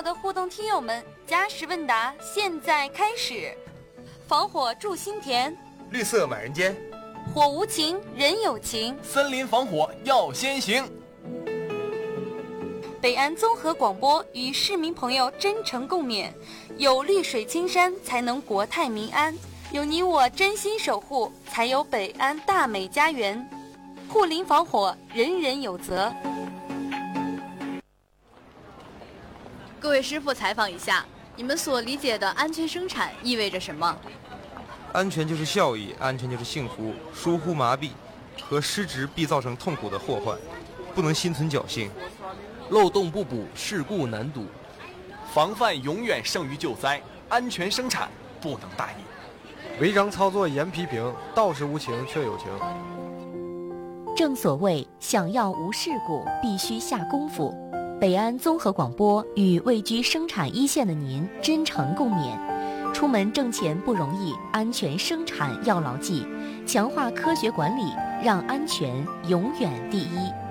的互动听友们，加时问答现在开始。防火筑心田， 绿色满人间， 火无情人有情， 森林防火要先行。 北安综合广播与市民朋友真诚共勉，有绿水青山才能国泰民安，有你我真心守护才有北安大美家园，护林防火人人有责。 各位师傅，采访一下，你们所理解的安全生产意味着什么？ 安全就是效益，安全就是幸福，疏忽麻痹和失职必造成痛苦的祸患，不能心存侥幸。 漏洞不补，事故难堵， 防范永远胜于救灾，安全生产不能大意。 违章操作严批评，道是无情却有情。 正所谓想要无事故，必须下功夫。北安综合广播与位居生产一线的您真诚共勉。出门挣钱不容易，安全生产要牢记，强化科学管理，让安全永远第一。